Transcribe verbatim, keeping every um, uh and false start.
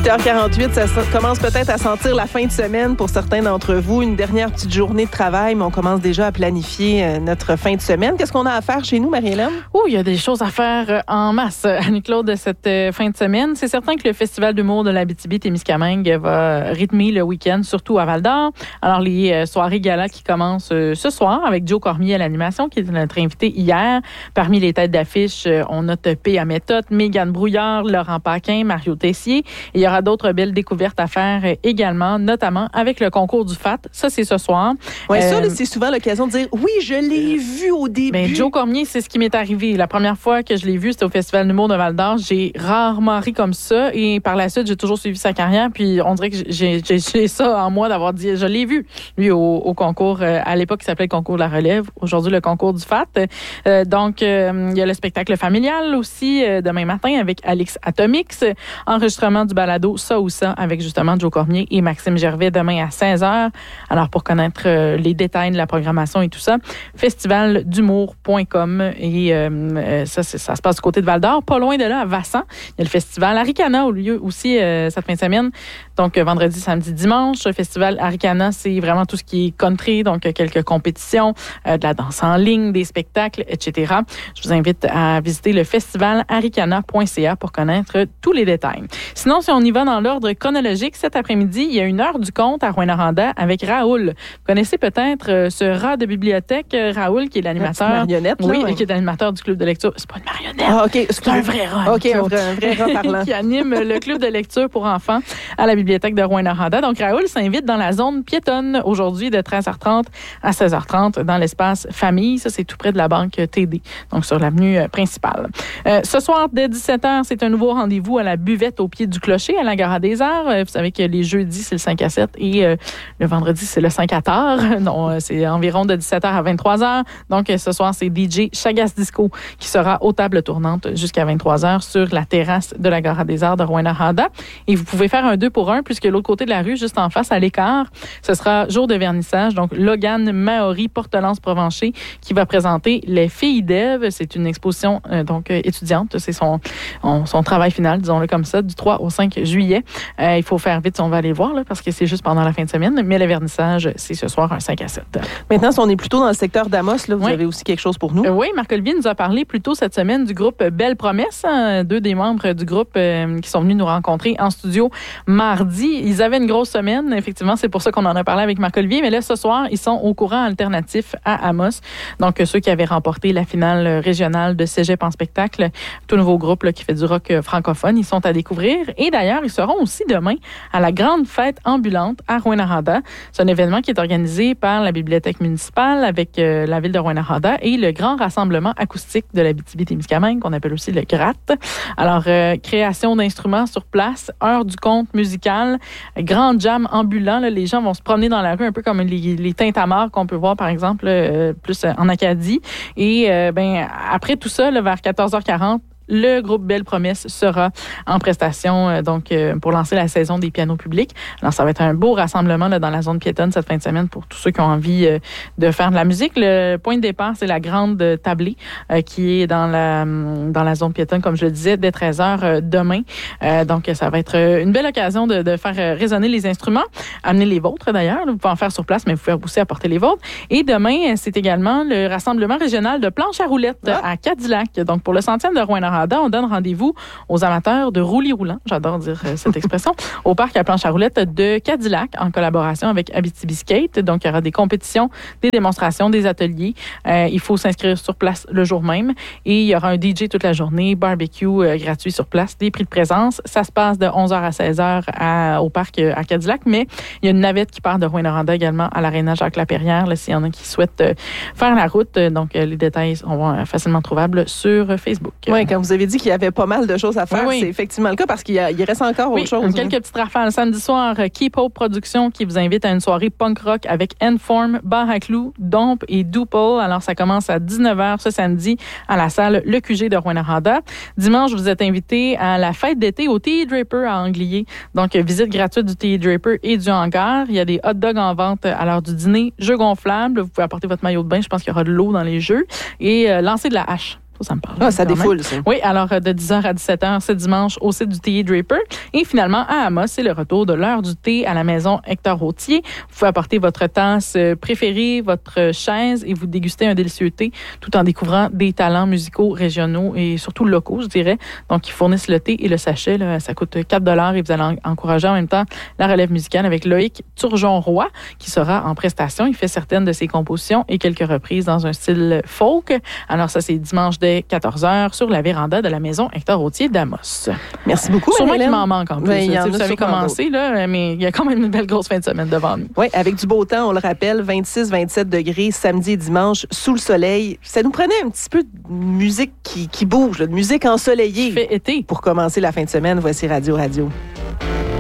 huit heures quarante-huit, ça commence peut-être à sentir la fin de semaine pour certains d'entre vous. Une dernière petite journée de travail, mais on commence déjà à planifier notre fin de semaine. Qu'est-ce qu'on a à faire chez nous, Marie-Hélène? Oh, il y a des choses à faire en masse, Annie-Claude, cette fin de semaine. C'est certain que le Festival d'humour de l'Abitibi-Témiscamingue va rythmer le week-end, surtout à Val-d'Or. Alors, les soirées gala qui commencent ce soir avec Joe Cormier à l'animation, qui est notre invité hier. Parmi les têtes d'affiche, on note P. Amétote, Mégane Brouillard, Laurent Paquin, Mario Tessier. Et il y aura d'autres belles découvertes à faire également, notamment avec le concours du F A T. Ça, c'est ce soir. Oui, euh, ça, là, c'est souvent l'occasion de dire « Oui, je l'ai vu au début. » Bien, Joe Cormier, c'est ce qui m'est arrivé. La première fois que je l'ai vu, c'était au Festival d'humour de Val-d'Or. J'ai rarement ri comme ça. Et par la suite, j'ai toujours suivi sa carrière. Puis on dirait que j'ai, j'ai, j'ai ça en moi d'avoir dit « Je l'ai vu. » Lui, au, au concours, euh, à l'époque, il s'appelait le concours de la relève. Aujourd'hui, le concours du F A T. Euh, donc, euh, il y a le spectacle familial aussi, euh, demain matin, avec Alix Atomix. Enregistrement du balado Ça ou ça avec justement Joe Cormier et Maxime Gervais demain à seize heures. Alors, pour connaître euh, les détails de la programmation et tout ça, festival d'humour point com et euh, ça, c'est, ça se passe du côté de Val-d'Or. Pas loin de là, à Vassan, il y a le festival Aricana au lieu aussi euh, cette fin de semaine. Donc, vendredi, samedi, dimanche. Le festival Aricana, c'est vraiment tout ce qui est country, donc quelques compétitions, euh, de la danse en ligne, des spectacles, et cetera. Je vous invite à visiter le festival aricana point c a pour connaître tous les détails. Sinon, si on y va dans l'ordre chronologique, cet après-midi, il y a une heure du conte à Rouyn-Noranda avec Raoul. Vous connaissez peut-être euh, ce rat de bibliothèque, Raoul, qui est l'animateur. Une marionnette, là, oui, ouais. qui est l'animateur du club de lecture. C'est pas une marionnette. Ah, OK. C'est, c'est un vrai rat. OK, un vrai, un vrai rat parlant. Qui anime le club de lecture pour enfants à la bibliothèque de Rouyn-Noranda. Donc, Raoul s'invite dans la zone piétonne aujourd'hui de treize heures trente à seize heures trente dans l'espace famille. Ça, c'est tout près de la banque T D, donc sur l'avenue principale. Euh, ce soir, dès dix-sept heures, c'est un nouveau rendez-vous à la buvette au pied du clocher à la Gare des Arts. Vous savez que les jeudis, c'est le cinq à sept et euh, le vendredi, c'est le cinq à tard. Donc, c'est environ de dix-sept heures à vingt-trois heures. Donc, ce soir, c'est D J Chagas Disco qui sera aux tables tournantes jusqu'à vingt-trois heures sur la terrasse de la Gare des Arts de Rouyn-Noranda. Et vous pouvez faire un deux pour un puisque l'autre côté de la rue, juste en face, à l'écart, ce sera jour de vernissage. Donc, Logan Maori Portelance-Provencher qui va présenter Les Filles d'Ève. C'est une exposition euh, donc euh, étudiante. C'est son, on, son travail final, disons-le comme ça, du trois au cinq juillet. Euh, il faut faire vite si on va aller voir là, parce que c'est juste pendant la fin de semaine. Mais le vernissage, c'est ce soir un cinq à sept. Maintenant, si on est plutôt dans le secteur d'Amos, là, vous oui. avez aussi quelque chose pour nous. Euh, oui, Marc-Olivier nous a parlé plus tôt cette semaine du groupe Belle Promesse. Hein, deux des membres du groupe euh, qui sont venus nous rencontrer en studio mardi. Ils avaient une grosse semaine. Effectivement, c'est pour ça qu'on en a parlé avec Marc-Olivier. Mais là, ce soir, ils sont au courant alternatif à Amos. Donc, ceux qui avaient remporté la finale régionale de Cégep en spectacle, tout nouveau groupe là, qui fait du rock francophone, ils sont à découvrir. Et d'ailleurs, ils seront aussi demain à la grande fête ambulante à Rouyn-Noranda. C'est un événement qui est organisé par la bibliothèque municipale avec euh, la ville de Rouyn-Noranda et le grand rassemblement acoustique de l'Abitibi-Témiscamingue, qu'on appelle aussi le G R A T. Alors, euh, création d'instruments sur place, heure du conte musical, grand jam ambulant. Là, les gens vont se promener dans la rue un peu comme les, les tintamarres qu'on peut voir, par exemple, euh, plus en Acadie. Et euh, ben après tout ça, là, vers quatorze heures quarante, le groupe Belle Promesse sera en prestation euh, donc euh, pour lancer la saison des pianos publics. Alors, ça va être un beau rassemblement là, dans la zone piétonne cette fin de semaine pour tous ceux qui ont envie euh, de faire de la musique. Le point de départ, c'est la grande tablée euh, qui est dans la dans la zone piétonne, comme je le disais, dès treize heures euh, demain. Euh, donc, ça va être une belle occasion de, de faire résonner les instruments. Amener les vôtres, d'ailleurs. Vous pouvez en faire sur place, mais vous pouvez aussi apporter les vôtres. Et demain, c'est également le rassemblement régional de planche à roulettes ah. à Cadillac. Donc, pour le centième de Rouyn-Noranda, on donne rendez-vous aux amateurs de roulis roulants, j'adore dire cette expression, au parc à planche à roulettes de Cadillac en collaboration avec Abitibi Skate. Donc, il y aura des compétitions, des démonstrations, des ateliers. Euh, il faut s'inscrire sur place le jour même et il y aura un D J toute la journée, barbecue euh, gratuit sur place, des prix de présence. Ça se passe de onze heures à seize heures à, au parc à Cadillac, mais il y a une navette qui part de Rouyn-Noranda également à l'aréna Jacques-Lapierrière, là, s'il y en a qui souhaitent euh, faire la route. Donc, euh, les détails sont euh, facilement trouvables sur Facebook. Oui, quand vous avez dit qu'il y avait pas mal de choses à faire, oui, oui. c'est effectivement le cas parce qu'il y a, il reste encore oui, autre chose. Quelques hein. petites rafales. Samedi soir, Keep Hope Productions qui vous invite à une soirée punk rock avec Enform, Bar à Clous, Domp et Dupole. Alors, ça commence à dix-neuf heures ce samedi à la salle Le Q G de Rouyn-Noranda. Dimanche, vous êtes invité à la fête d'été au T E Draper à Anglier. Donc, visite gratuite du T E Draper et du hangar. Il y a des hot dogs en vente à l'heure du dîner, jeux gonflables. Vous pouvez apporter votre maillot de bain. Je pense qu'il y aura de l'eau dans les jeux. Et euh, lancer de la hache. Ça, ça me parle. Ah, ça défoule, ça. Oui, alors de dix heures à dix-sept heures ce dimanche au site du Théier Draper. Et finalement, à Amos, c'est le retour de l'heure du thé à la maison Hector Routier. Vous pouvez apporter votre tasse préférée, votre chaise et vous déguster un délicieux thé tout en découvrant des talents musicaux régionaux et surtout locaux, je dirais. Donc, ils fournissent le thé et le sachet. Là, ça coûte quatre dollars et vous allez encourager en même temps la relève musicale avec Loïc Turgeon-Roy qui sera en prestation. Il fait certaines de ses compositions et quelques reprises dans un style folk. Alors, ça, c'est dimanche dès quatorze heures sur la véranda de la maison Hector Routier d'Amos. Merci beaucoup, Sûrement Marie-Hélène. qu'il m'en manque en plus. Oui, là, vous avez commencé, là, mais il y a quand même une belle grosse fin de semaine devant nous. Oui, avec du beau temps, on le rappelle, vingt-six vingt-sept degrés samedi et dimanche, sous le soleil. Ça nous prenait un petit peu de musique qui, qui bouge, là, de musique ensoleillée. Fait été. Pour commencer la fin de semaine, voici Radio Radio.